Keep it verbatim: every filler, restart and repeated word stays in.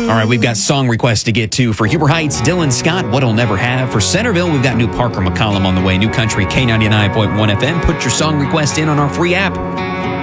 All right, we've got song requests to get to. For Huber Heights, Dylan Scott, What'll Never Have. For Centerville, we've got new Parker McCollum on the way. New Country, K ninety-nine point one F M. Put your song request in on our free app.